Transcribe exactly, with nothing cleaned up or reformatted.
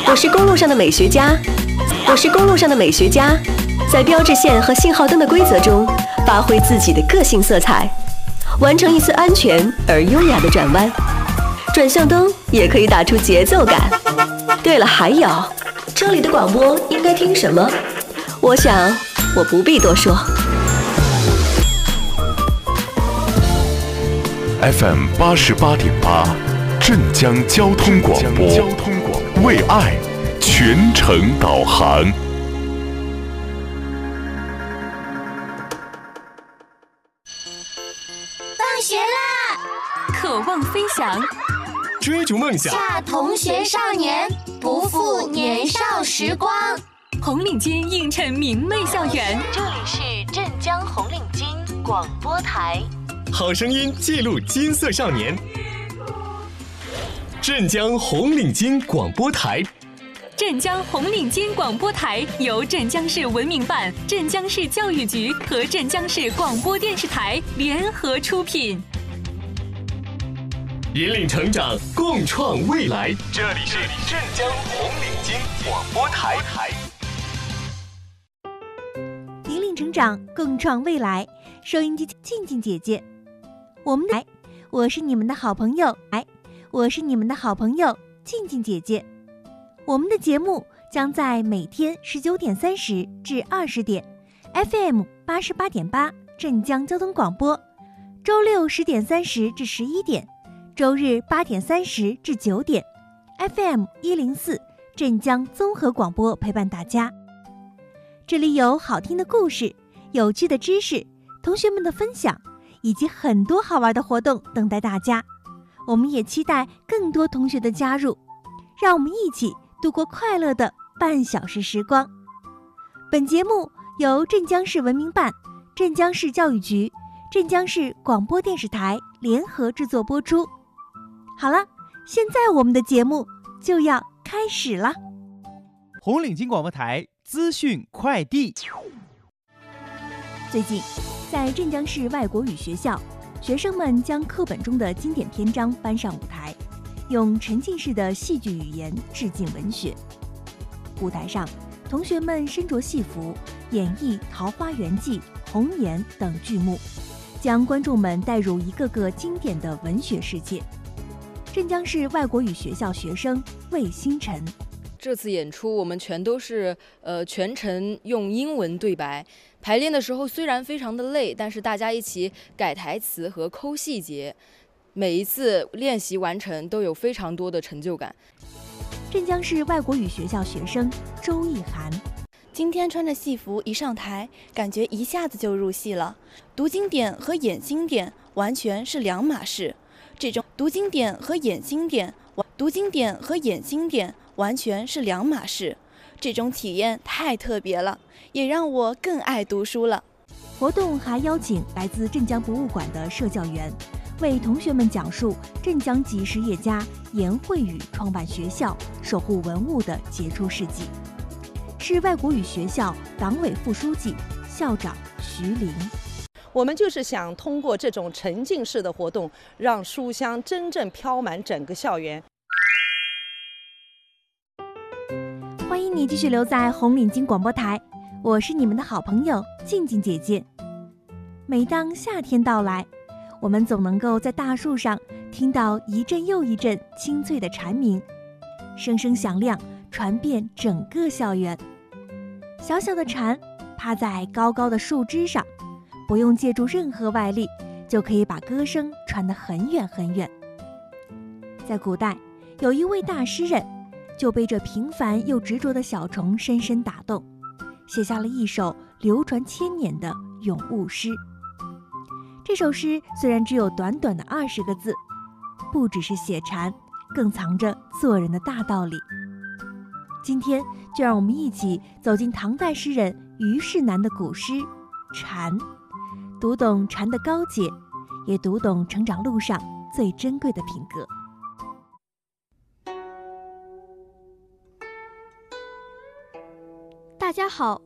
我是公路上的美学家，我是公路上的美学家，在标志线和信号灯的规则中，发挥自己的个性色彩，完成一次安全而优雅的转弯。转向灯也可以打出节奏感。对了，还有，这里的广播应该听什么？我想，我不必多说。 F M 八十八点八，镇江交通广播，为爱全程导航。 放学啦！ 渴望飞翔， 追逐梦想， 恰同学少年，不负年少时光。 红领巾映衬明媚校园。 这里是镇江红领巾广播台， 好声音记录金色少年。镇江红领巾广播台， 镇江红领巾广播台由镇江市文明办、镇江市教育局和镇江市广播电视台联合出品， 引领成长，共创未来。这里是镇江红领巾广播台， 引领成长，共创未来。收音机静静姐姐，我们来，我是你们的好朋友，哎，我是你们的好朋友静静姐姐。我们的节目将在每天十九点三十至二十点 ，F M 八十八点八镇江交通广播；周六十点三十至十一点，周日八点三十至九点 ，F M 一零四镇江综合广播陪伴大家。这里有好听的故事、有趣的知识、同学们的分享，以及很多好玩的活动等待大家。我们也期待更多同学的加入，让我们一起度过快乐的半小时时光。本节目由镇江市文明办、镇江市教育局、镇江市广播电视台联合制作播出。好了，现在我们的节目就要开始了。 红领巾广播台资讯快递。 最近，在镇江市外国语学校，学生们将课本中的经典篇章搬上舞台，用沉浸式的戏剧语言致敬文学。舞台上，同学们身着戏服，演绎《桃花源记》《红颜》等剧目，将观众们带入一个个经典的文学世界。镇江市外国语学校学生魏星辰， 这次演出我们全都是呃全程用英文对白，排练的时候虽然非常的累，但是大家一起改台词和抠细节，每一次练习完成都有非常多的成就感。 镇江市外国语学校学生周艺涵， 今天穿着戏服一上台，感觉一下子就入戏了。读经典和演经典完全是两码事，这种读经典和演经典，读经典和演经典完全是两码事，这种体验太特别了，也让我更爱读书了。 活动还邀请来自镇江博物馆的社教员，为同学们讲述镇江籍实业家严慧宇创办学校、守护文物的杰出事迹。市外国语学校党委副书记、校长徐林。 我们就是想通过这种沉浸式的活动，让书香真正飘满整个校园。 欢迎你继续留在红领巾广播台，我是你们的好朋友静静姐姐。每当夏天到来，我们总能够在大树上听到一阵又一阵清脆的蝉鸣，声声响亮，传遍整个校园。小小的蝉趴在高高的树枝上，不用借助任何外力，就可以把歌声传得很远很远。在古代，有一位大诗人就被这平凡又执着的小虫深深打动，写下了一首流传千年的咏物诗。这首诗虽然只有短短的二十个字，不只是写蝉，更藏着做人的大道理。今天就让我们一起走进唐代诗人虞世南的古诗《蝉》，读懂蝉的高洁，也读懂成长路上最珍贵的品格。 大家好，